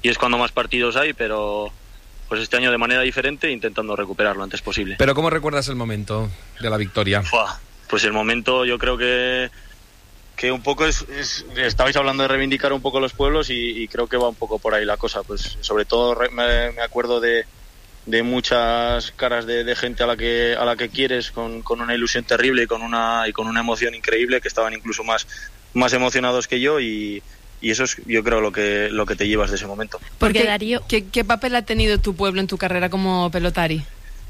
es cuando más partidos hay, pero pues este año de manera diferente, intentando recuperar lo antes posible. Pero ¿cómo recuerdas el momento de la victoria? Pues el momento, yo creo que un poco estabais hablando de reivindicar un poco los pueblos y creo que va un poco por ahí la cosa. Pues sobre todo me acuerdo de muchas caras de gente a la que quieres, con una ilusión terrible y con una emoción increíble, que estaban incluso más emocionados que yo, y eso es, yo creo, lo que te llevas de ese momento. Porque Darío, ¿qué papel ha tenido tu pueblo en tu carrera como pelotari?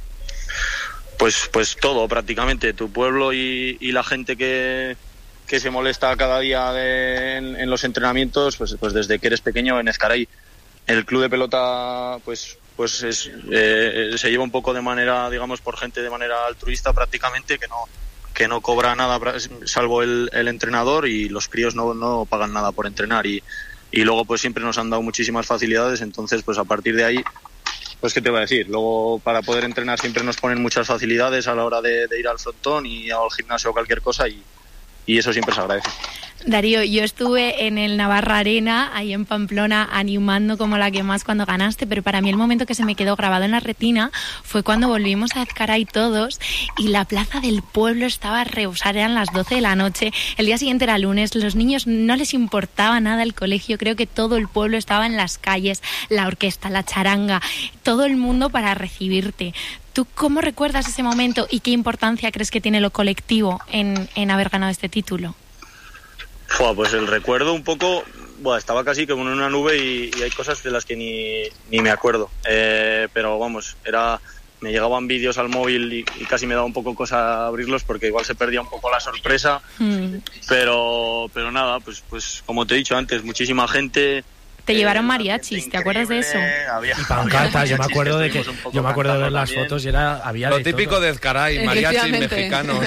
Pues todo, prácticamente. Tu pueblo y la gente que se molesta cada día en los entrenamientos, pues desde que eres pequeño en Ezcaray. El club de pelota pues se lleva un poco de manera, digamos, por gente de manera altruista prácticamente, que no cobra nada salvo el entrenador, y los críos no pagan nada por entrenar, y luego pues siempre nos han dado muchísimas facilidades. Entonces pues a partir de ahí, pues qué te voy a decir, luego para poder entrenar siempre nos ponen muchas facilidades a la hora de ir al frontón y al gimnasio o cualquier cosa, y eso siempre se agradece. Darío, yo estuve en el Navarra Arena, ahí en Pamplona, animando como la que más cuando ganaste, pero para mí el momento que se me quedó grabado en la retina fue cuando volvimos a Ezcaray todos y la plaza del pueblo estaba a rebosar, eran las 12 de la noche, el día siguiente era lunes, los niños no les importaba nada el colegio, creo que todo el pueblo estaba en las calles, la orquesta, la charanga, todo el mundo para recibirte. ¿Tú cómo recuerdas ese momento y qué importancia crees que tiene lo colectivo en haber ganado este título? Pues el recuerdo un poco, estaba casi como en una nube y hay cosas de las que ni me acuerdo. Pero vamos, me llegaban vídeos al móvil y casi me daba un poco cosa abrirlos porque igual se perdía un poco la sorpresa. Pero nada, pues como te he dicho antes, muchísima gente. Te llevaron mariachis, ¿te acuerdas de eso? Y pancartas, yo me acuerdo de ver las fotos y había lo de típico todo. de Ezcaray, mariachis mexicanos.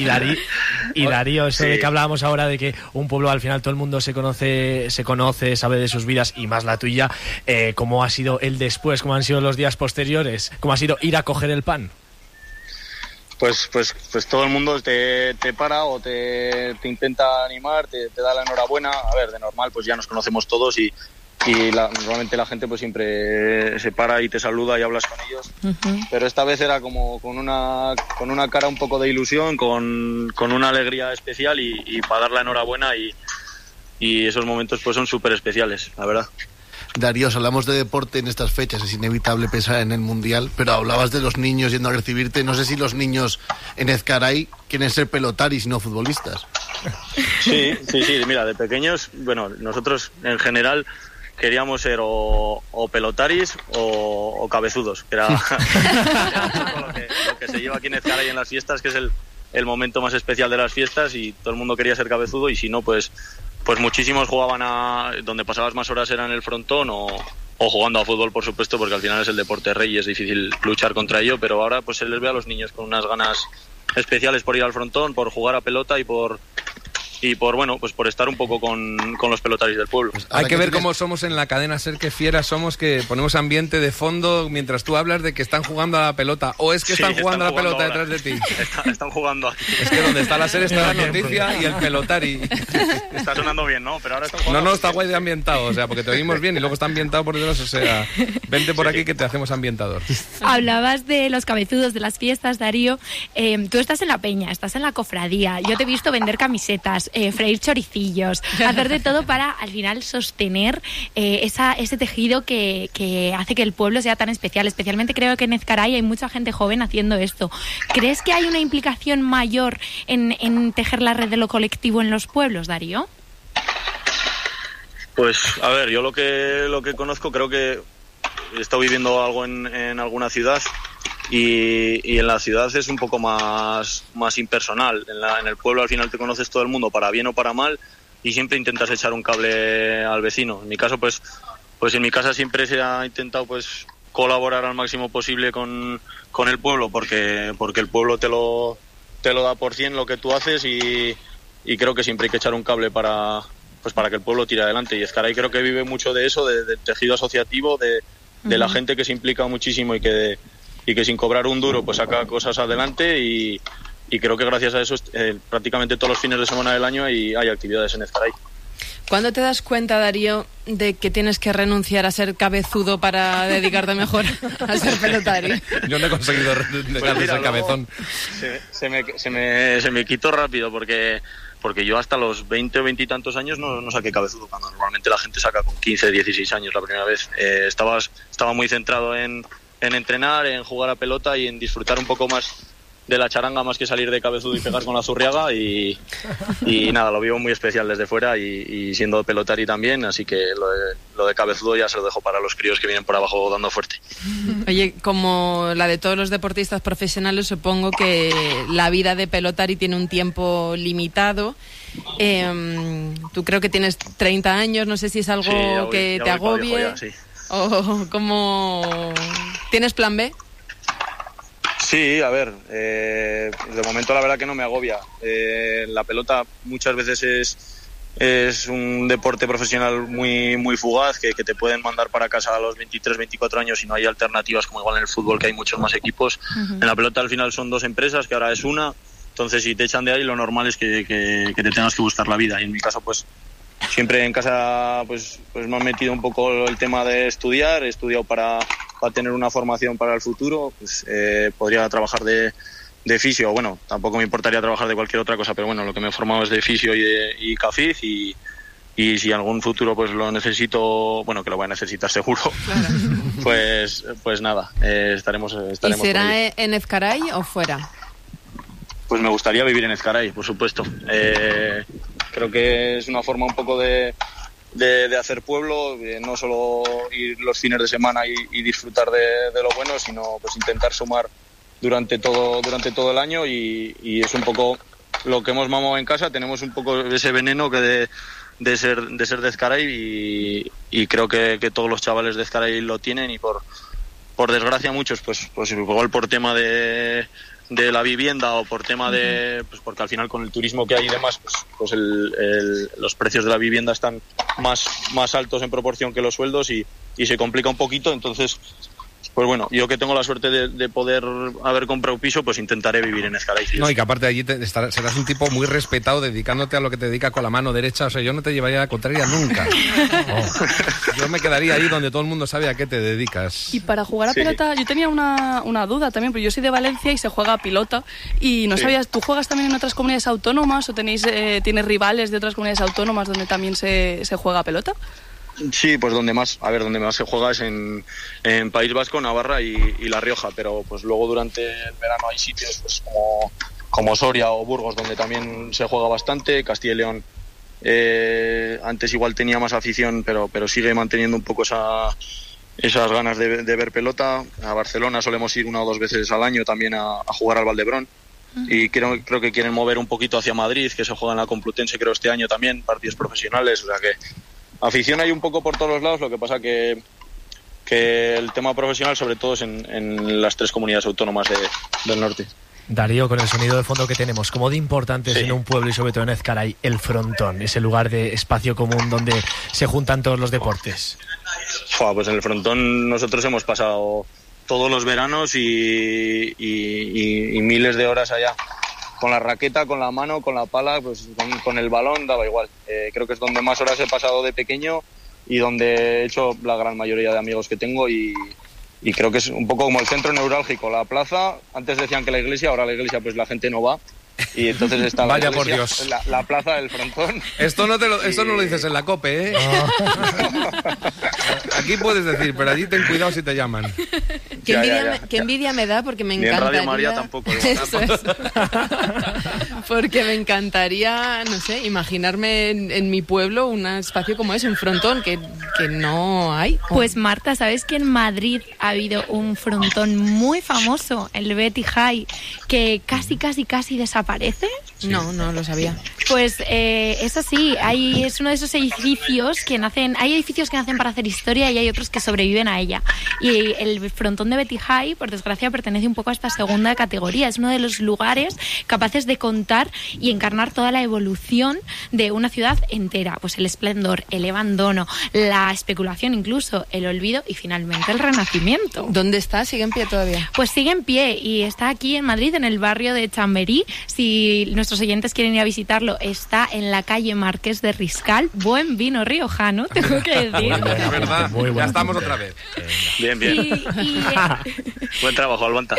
Y Darío, eso de que hablábamos ahora de que un pueblo al final todo el mundo se conoce, sabe de sus vidas, y más la tuya, ¿cómo ha sido el después? ¿Cómo han sido los días posteriores? ¿Cómo ha sido ir a coger el pan? Pues todo el mundo te para o te intenta animar, te da la enhorabuena. A ver, de normal pues ya nos conocemos todos y normalmente la gente pues siempre se para y te saluda y hablas con ellos. Pero esta vez era como con una cara un poco de ilusión, con una alegría especial y para dar la enhorabuena, y esos momentos pues son súper especiales, la verdad. Darío, hablamos de deporte en estas fechas, es inevitable pensar en el Mundial, pero hablabas de los niños yendo a recibirte. No sé si los niños en Ezcaray quieren ser pelotaris y no futbolistas. Sí, mira, de pequeños, bueno, nosotros en general queríamos ser o pelotaris o cabezudos, que era lo que se lleva aquí en Ezcaray en las fiestas, que es el momento más especial de las fiestas, y todo el mundo quería ser cabezudo, y si no, pues muchísimos jugaban donde pasabas más horas era en el frontón o jugando a fútbol, por supuesto, porque al final es el deporte rey y es difícil luchar contra ello, pero ahora pues se les ve a los niños con unas ganas especiales por ir al frontón, por jugar a pelota y por bueno, pues por estar un poco con los pelotaris del pueblo. Pues hay que ver cómo somos en la cadena SER, qué fieras somos, que ponemos ambiente de fondo mientras tú hablas de que están jugando a la pelota, o es que están jugando a la pelota ahora detrás de ti. Están jugando aquí. Es que donde está la SER está la noticia y el pelotari. Está sonando bien, ¿no? Pero ahora están jugando. No, está guay de ambientado, o sea, porque te oímos bien y luego está ambientado por detrás, o sea, vente por aquí que te hacemos ambientador. Hablabas de los cabezudos, de las fiestas, Darío. Tú estás en la peña, estás en la cofradía. Yo te he visto vender camisetas, freír choricillos, hacer de todo para al final sostener ese tejido que hace que el pueblo sea tan especial. Especialmente creo que en Ezcaray hay mucha gente joven haciendo esto. ¿Crees que hay una implicación mayor en tejer la red de lo colectivo en los pueblos, Darío? Pues a ver, yo lo que conozco, creo que he estado viviendo algo en alguna ciudad. Y en la ciudad es un poco más impersonal. En el pueblo al final te conoces todo el mundo, para bien o para mal, y siempre intentas echar un cable al vecino. En mi caso, pues en mi casa siempre se ha intentado pues colaborar al máximo posible con el pueblo, porque el pueblo te lo da por 100 lo que tú haces, y creo que siempre hay que echar un cable para que el pueblo tire adelante. Y Ezcaray creo que vive mucho de eso, del tejido asociativo, de la gente que se implica muchísimo y que sin cobrar un duro pues saca cosas adelante, y creo que gracias a eso prácticamente todos los fines de semana del año hay actividades en Ezcaray. ¿Cuándo te das cuenta, Darío, de que tienes que renunciar a ser cabezudo para dedicarte mejor a ser pelotari? Yo no he conseguido dejar de ser cabezón. Se me quitó rápido porque yo hasta los 20 o 20 y tantos años no saqué cabezudo, cuando normalmente la gente saca con 15, 16 años la primera vez. Estaba muy centrado en entrenar, en jugar a pelota y en disfrutar un poco más de la charanga, más que salir de cabezudo y pegar con la zurriaga, y nada, lo vivo muy especial desde fuera y siendo pelotari también, así que lo de cabezudo ya se lo dejo para los críos que vienen por abajo dando fuerte. Oye, como la de todos los deportistas profesionales, supongo que la vida de pelotari tiene un tiempo limitado. Tú creo que tienes 30 años, no sé si es algo que te agobie. Ya, sí. ¿O cómo tienes plan B? Sí, a ver, de momento la verdad que no me agobia. La pelota muchas veces es un deporte profesional muy, muy fugaz, que te pueden mandar para casa a los 23, 24 años y no hay alternativas, como igual en el fútbol, que hay muchos más equipos. Uh-huh. En la pelota al final son 2 empresas, que ahora es una, entonces si te echan de ahí lo normal es que te tengas que buscar la vida, y en mi caso pues siempre en casa pues me han metido un poco el tema de estudiar. He estudiado para tener una formación para el futuro. Pues podría trabajar de fisio, bueno, tampoco me importaría trabajar de cualquier otra cosa, pero bueno, lo que me he formado es de fisio y CAFIZ, y si en algún futuro pues lo necesito, bueno, que lo voy a necesitar seguro, claro. pues nada, estaremos ¿Y será en Ezcaray o fuera? Pues me gustaría vivir en Ezcaray, por supuesto. Creo que es una forma un poco de hacer pueblo, no solo ir los fines de semana y disfrutar de lo bueno, sino pues intentar sumar durante todo el año, y es un poco lo que hemos mamado en casa. Tenemos un poco ese veneno que de ser de Ezcaray, y creo que todos los chavales de Ezcaray lo tienen, y por desgracia muchos pues igual por tema de la vivienda o por tema de pues porque al final con el turismo que hay y demás pues los precios de la vivienda están más altos en proporción que los sueldos, y se complica un poquito. Entonces pues bueno, yo que tengo la suerte de poder haber comprado piso, pues intentaré vivir en Ezcaray. No, y que aparte de allí serás un tipo muy respetado, dedicándote a lo que te dedicas con la mano derecha. O sea, yo no te llevaría a la contraria nunca. Oh. Yo me quedaría ahí donde todo el mundo sabe a qué te dedicas. Y para jugar a pelota, yo tenía una duda también, porque yo soy de Valencia y se juega a pilota, y no sabías, ¿tú juegas también en otras comunidades autónomas o tienes rivales de otras comunidades autónomas donde también se juega a pelota? Sí, pues donde más se juega es en País Vasco, Navarra y La Rioja, pero pues luego durante el verano hay sitios pues como Soria o Burgos donde también se juega bastante. Castilla y León antes igual tenía más afición, pero sigue manteniendo un poco esas ganas de ver pelota. A Barcelona solemos ir 1 o 2 veces al año también a jugar al Valdebrón. Y creo que quieren mover un poquito hacia Madrid, que se juega en la Complutense creo este año también, partidos profesionales, o sea que afición hay un poco por todos los lados. Lo que pasa que el tema profesional sobre todo es en las 3 comunidades autónomas del norte. Darío, con el sonido de fondo que tenemos, ¿cómo de importante es en un pueblo y sobre todo en Ezcaray el frontón, ese lugar de espacio común donde se juntan todos los deportes? Pues en el frontón nosotros hemos pasado todos los veranos y miles de horas allá, con la raqueta, con la mano, con la pala, pues con el balón, daba igual. Creo que es donde más horas he pasado de pequeño y donde he hecho la gran mayoría de amigos que tengo, y creo que es un poco como el centro neurálgico. La plaza, antes decían que la iglesia, ahora la iglesia pues la gente no va, y entonces está la Vaya iglesia, por Dios. La plaza del frontón. Esto no lo dices en la COPE, ¿eh? Aquí puedes decir, pero allí ten cuidado si te llaman. Qué envidia me da, porque me encantaría... Ni en Radio María tampoco. Eso es. Porque me encantaría, no sé, imaginarme en mi pueblo un espacio como ese, un frontón, que no hay. Pues Marta, ¿sabes que en Madrid ha habido un frontón muy famoso, el Betty High, que casi desaparece? Sí. No lo sabía. Pues eso sí, es uno de esos edificios que nacen... Hay edificios que nacen para hacer historia y hay otros que sobreviven a ella. Y el frontón de Betty High, por desgracia, pertenece un poco a esta segunda categoría. Es uno de los lugares capaces de contar y encarnar toda la evolución de una ciudad entera. Pues el esplendor, el abandono, la especulación incluso, el olvido y finalmente el renacimiento. ¿Dónde está? ¿Sigue en pie todavía? Pues sigue en pie y está aquí en Madrid, en el barrio de Chamberí. Si nuestros oyentes quieren ir a visitarlo, está en la calle Marqués de Riscal. Buen vino riojano, tengo que decir. Es verdad, ya estamos otra vez. Bien. Buen trabajo, Albanta.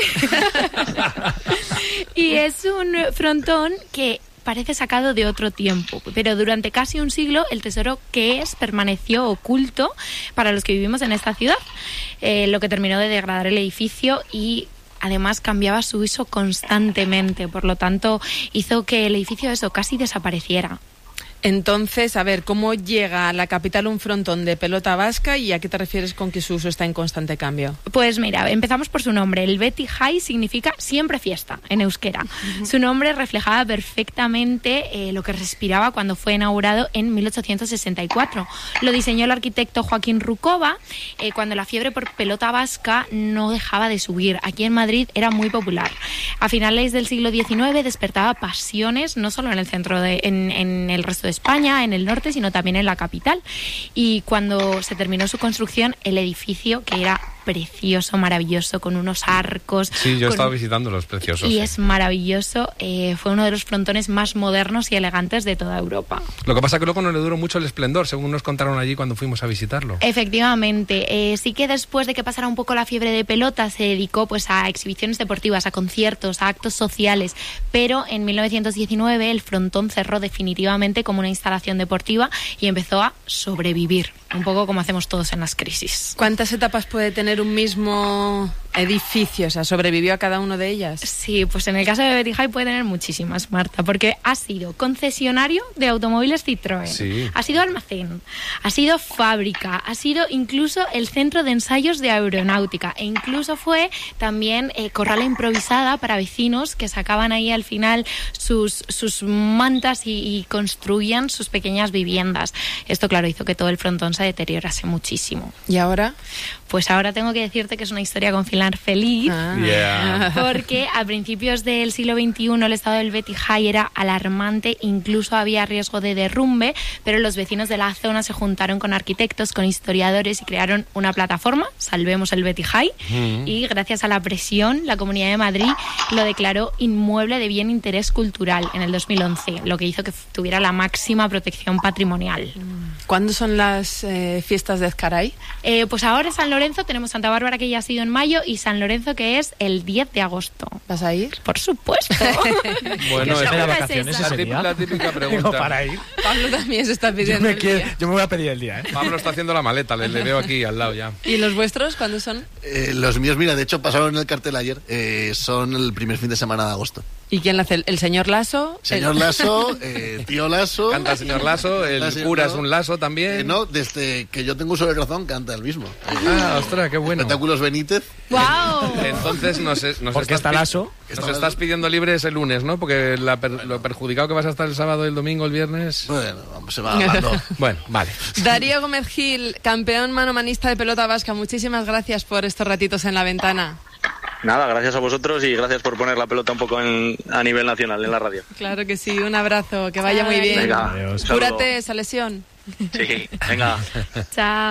Y es un frontón que parece sacado de otro tiempo, pero durante casi un siglo el tesoro que es permaneció oculto para los que vivimos en esta ciudad, lo que terminó de degradar el edificio y además cambiaba su uso constantemente, por lo tanto hizo que el edificio casi desapareciera. Entonces, a ver, ¿cómo llega a la capital un frontón de pelota vasca y a qué te refieres con que su uso está en constante cambio? Pues mira, empezamos por su nombre. El Beti Jai significa siempre fiesta en euskera. Su nombre reflejaba perfectamente lo que respiraba cuando fue inaugurado en 1864. Lo diseñó el arquitecto Joaquín Rucova cuando la fiebre por pelota vasca no dejaba de subir. Aquí en Madrid era muy popular. A finales del siglo XIX despertaba pasiones no solo en el centro, en el resto de España, en el norte, sino también en la capital. Y cuando se terminó su construcción, el edificio, que era precioso, maravilloso, con unos arcos. Sí, yo he estado visitando los preciosos. Y es maravilloso. Fue uno de los frontones más modernos y elegantes de toda Europa. Lo que pasa es que luego no le duró mucho el esplendor, según nos contaron allí cuando fuimos a visitarlo. Efectivamente. Sí que después de que pasara un poco la fiebre de pelota, se dedicó pues a exhibiciones deportivas, a conciertos, a actos sociales. Pero en 1919 el frontón cerró definitivamente como una instalación deportiva y empezó a sobrevivir. Un poco como hacemos todos en las crisis. ¿Cuántas etapas puede tener un mismo edificio? O sea, ¿sobrevivió a cada una de ellas? Sí, pues en el caso de Beti Jai puede tener muchísimas, Marta, porque ha sido concesionario de automóviles Citroën, sí. Ha sido almacén, ha sido fábrica, ha sido incluso el centro de ensayos de aeronáutica e incluso fue también corrala improvisada para vecinos que sacaban ahí al final sus mantas y construían sus pequeñas viviendas. Esto, claro, hizo que todo el frontón se deteriorase muchísimo. ¿Y ahora? Pues ahora tengo que decirte que es una historia con final feliz, porque a principios del siglo XXI el estado del Beti Jai era alarmante, incluso había riesgo de derrumbe, pero los vecinos de la zona se juntaron con arquitectos, con historiadores y crearon una plataforma, Salvemos el Beti Jai, y gracias a la presión la Comunidad de Madrid lo declaró inmueble de bien interés cultural en el 2011, lo que hizo que tuviera la máxima protección patrimonial. ¿Cuándo son las fiestas de Ezcaray? Pues ahora en San Lorenzo tenemos Santa Bárbara, que ya ha sido en mayo, y San Lorenzo, que es el 10 de agosto. ¿Vas a ir? Por supuesto. Bueno, ¿Qué es segura vacaciones es esa? la típica pregunta. Digo, para ir. Pablo también se está pidiendo el día. Yo me voy a pedir el día, ¿eh? Pablo está haciendo la maleta, le veo aquí al lado ya. ¿Y los vuestros cuándo son? Los míos, mira, de hecho pasaron en el cartel ayer, son el primer fin de semana de agosto. ¿Y quién la hace? ¿El señor Lasso? Señor Lasso, tío Lasso. Canta el señor Lasso, el cura es un Lasso también. No, desde que yo tengo uso de razón canta el mismo. Ostras, qué bueno. Espectáculos Benítez. ¡Wow! Entonces nos Porque está Lasso. Nos estás pidiendo libres el lunes, ¿no? Porque lo perjudicado que vas a estar el sábado, el domingo, el viernes. Bueno, se va hablando. Bueno, vale. Darío Gómez Gil, campeón manomanista de pelota vasca, muchísimas gracias por estos ratitos en La Ventana. Nada, gracias a vosotros y gracias por poner la pelota un poco a nivel nacional en la radio. Claro que sí, un abrazo, que vaya muy bien. Venga, cúrate esa lesión. Sí, venga. Chao.